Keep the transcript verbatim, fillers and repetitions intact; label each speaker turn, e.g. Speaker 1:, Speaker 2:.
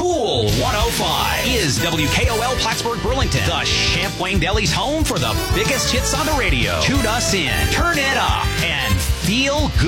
Speaker 1: Cool one oh five is W K O L Plattsburgh Burlington, the Champlain Deli's home for the biggest hits on the radio. Tune us in, turn it up, and feel good.